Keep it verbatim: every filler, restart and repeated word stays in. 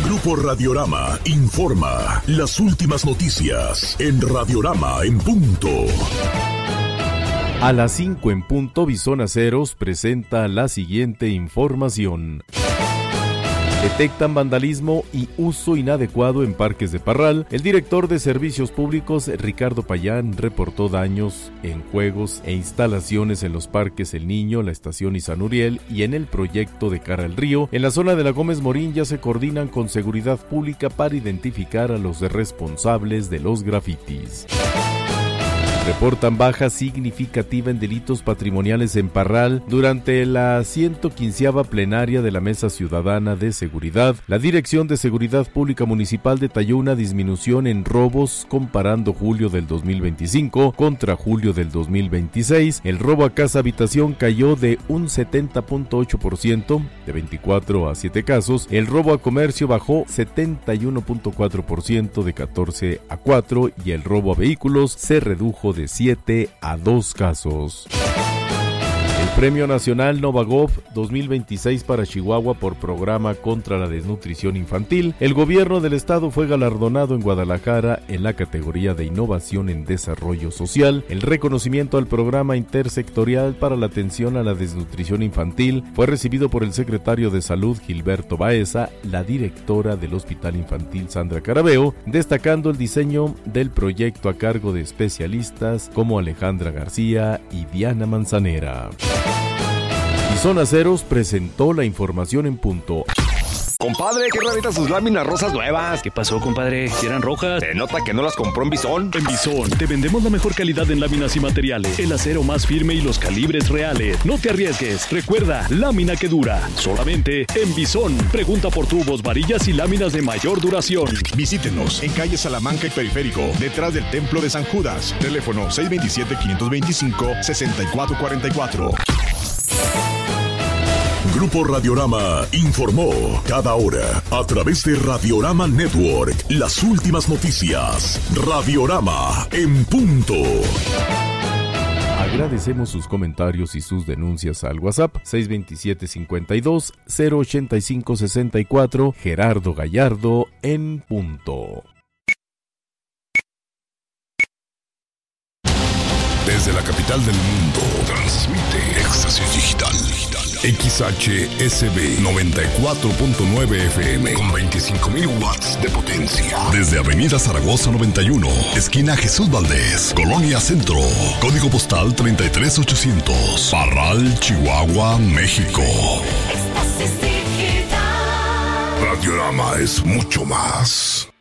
Grupo Radiorama informa las últimas noticias en Radiorama en punto. A las cinco en punto, Visón Aceros presenta la siguiente información. Detectan vandalismo y uso inadecuado en parques de Parral. El director de Servicios Públicos, Ricardo Payán, reportó daños en juegos e instalaciones en los parques El Niño, la Estación y San Uriel y en el proyecto de Cara al Río. En la zona de la Gómez Morín ya se coordinan con Seguridad Pública para identificar a los responsables de los grafitis. Reportan baja significativa en delitos patrimoniales en Parral. Durante la ciento quinceava plenaria de la Mesa Ciudadana de Seguridad, la Dirección de Seguridad Pública Municipal detalló una disminución en robos comparando julio del dos mil veinticinco contra julio del dos mil veintiséis. El robo a casa habitación cayó de un setenta punto ocho por ciento, de veinticuatro a siete casos. El robo a comercio bajó setenta y uno punto cuatro por ciento, de catorce a cuatro, y el robo a vehículos se redujo de siete a dos casos. El Premio Nacional Novagov dos mil veintiséis para Chihuahua por programa contra la desnutrición infantil. El gobierno del estado fue galardonado en Guadalajara en la categoría de Innovación en Desarrollo Social. El reconocimiento al programa intersectorial para la atención a la desnutrición infantil fue recibido por el secretario de Salud Gilberto Baeza, la directora del Hospital Infantil Sandra Carabeo, destacando el diseño del proyecto a cargo de especialistas como Alejandra García y Diana Manzanera. Visón Aceros presentó la información en punto. Compadre, qué raritas sus láminas rosas nuevas. ¿Qué pasó, compadre? ¿Si eran rojas? Se nota que no las compró en Visón. En Visón te vendemos la mejor calidad en láminas y materiales, el acero más firme y los calibres reales. No te arriesgues. Recuerda, lámina que dura. Solamente en Visón. Pregunta por tubos, varillas y láminas de mayor duración. Visítenos en calle Salamanca y Periférico, detrás del Templo de San Judas. Teléfono seis dos siete, cinco dos cinco, seis cuatro cuatro cuatro. Grupo Radiorama informó cada hora a través de Radiorama Network las últimas noticias. Radiorama en punto. Agradecemos sus comentarios y sus denuncias al WhatsApp seis dos siete, cinco dos, cero ocho cinco seis cuatro. Gerardo Gallardo en punto. Desde la capital del mundo, transmite Éxtasis Digital. X H S B noventa y cuatro punto nueve F M con veinticinco mil watts de potencia. Desde Avenida Zaragoza noventa y uno, esquina Jesús Valdés, Colonia Centro. Código postal treinta y tres ochocientos. Parral, Chihuahua, México. Radiorama es mucho más.